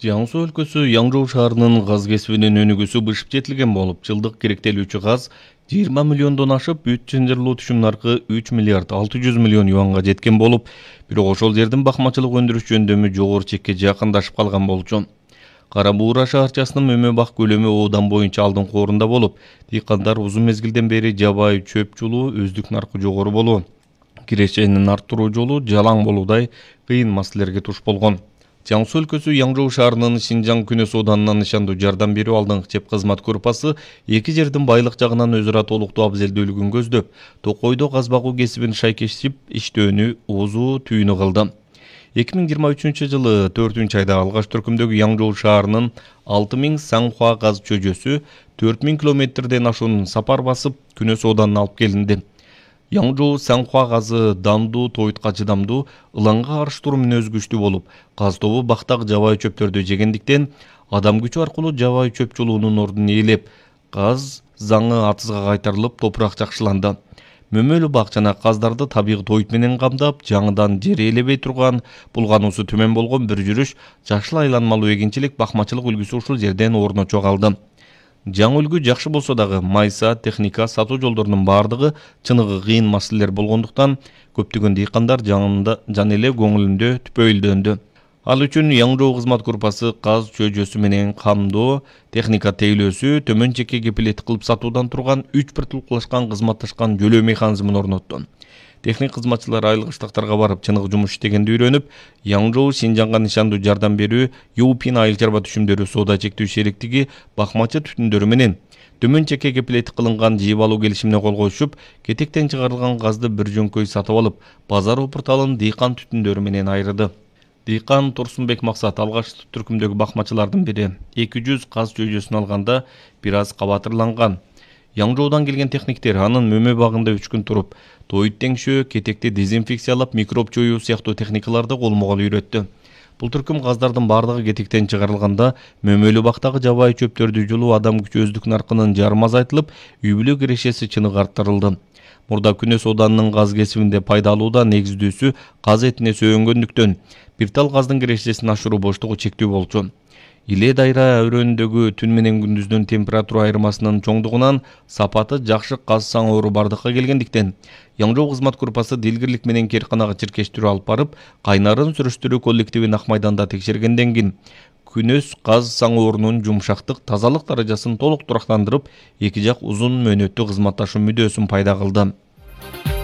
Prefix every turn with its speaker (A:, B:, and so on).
A: Жаңы Суу өлкөсү Яңжоо шаарынын газ кесибинин өнүгүүсү бышып жетилген болуп, жылдык керектелүүчү газ 20 миллиондон ашып, бүт чынжырлуу түшүм наркы 3 миллиард 600 миллион юанга жеткен болуп, бирок ошол жердин бакмачылык өндүрүш жөндөмү жогору чекке жакындашып калган болчу. Кара Буура шаарчасынын мөмө бак көлөмү Оодан боюнча алдыңкы орунда болуп, дыйкандар узун мезгилден бери жабайы чөп чулуу өздүк наркы жогору болуу, кирешенин арттыруу жолу жалаң болуудай кыйын маселелерге туш болгон. Жаңы Суу өлкөсү Яңжоо шаарынын Шинжаң Күнөс Оданынан ишандуу жардам берүү алдыңкы чеп кызмат группасы эки жердин байлык жагынан өзү ара толуктуу абзелдүүлүгүн көздөп, Токойдо газ багуу кесибин шайкештип иштөөнү озу түйүнү кылды. 2023-жылы 4-айда алгаш түркүмдөгү Яңжоо шаарынын 6000 Саңхуа газ чөйжөсү 4000 километрден ашуун сапар басып Күнөс Оданына алып келинди. Яңжоо Саңхуа газы дандуу, тойтка чыдамдуу, ылаңга каршы туруу мүнөзү күчтүү болуп, газ тобу бактагы жабайы чөптөрдү жегендиктен адам күчү аркылуу жабайы чөп чулуунун ордун ээлеп, газ заңы атызга кайтарылып, топурак жакшыланды. Мөмөлүү бак жана газдарды табигый тойт менен камдап, жаңыдан жер ээлебей турган, булгануусу төмөн болгон бир жүрүш жакшыл айланмалуу эгинчилик бакмачылык үлгүсү ушул жерден орночо калды. Жаңы үлгү жакшы болсо дагы майса, техника, сатуу жолдорунун бардыгы чыныгы кыйын маселелер болгондуктан көптөгөн дыйкандар жана эле көңүлүндө түпөйүлдөндү. Ал үчүн Яңжоо кызмат группасы газ чөйжөсү менен камдоо, техника тейлөөсү, төмөн чекке кепилет кылып сатуудан турган 3 биртулкулашкан кызматташкан жөлөө механизмин орнотту. Техник кызматчылар айылгы штаттарга барып чыныгы жумуш иштегенди үйрөнүп, Яңжоо Шинжаңга нишандуу жардам берүү Юпин айыл чарба түшүмдөрү соода чектөө шериктиги бакмачы түтүндөрү менен төмөн чекке кепилети кылынган жыйып алуу келишимине кол коюшуп, кетектен чыгарылган газды бир жөнкөй сатып алып, базар порталын дыйкан түтүндөрү менен айырды. Дыйкан Турсунбек Максат алгаш түркүмдөгү бакмачылардын бири 200 газ чөйжөсүн алганда бир аз кабатырланган. Яңжоодан келген техниктер анын мөмө багында 3 күн туруп, тойт теңшөө, кетекти дезинфекциялап, микроб жоюу сыяктуу техникаларды колмо-кол үйрөттү. Бул түркүм газдардын бардыгы кетектен чыгарылганда, мөмөлүү бактагы жабайы чөптөрдү жулуу адам күчү өздүк наркынын жарым азайтылып, үй бүлө кирешеси чыныгы арттырылды. Мурда Күнөс Оданынын газ кесибинде пайда алууда негиздүүсү газ этине сөөнгөндүктөн, бир тал газдын кирешесин ашыруу боштугу чектүү болчу. Иле дайра өрөөнүндөгү түн менен күндүздүн температура айырмасынын чоңдугунан сапаты жакшы газ саңоору бардыкка келгендиктен, Яңжоо кызмат группасы дилгирлик менен Керканага чиркештирүү алып барып, кайнарын сүрүштүрүү коллективин Ак майданда текшергенден кийин Күнөс газ саңоорунун жумшактык, тазалык даражасын толук турактандырып, эки жак узун мөөнөттүү кызматташуу мүдөөсүн пайда кылды.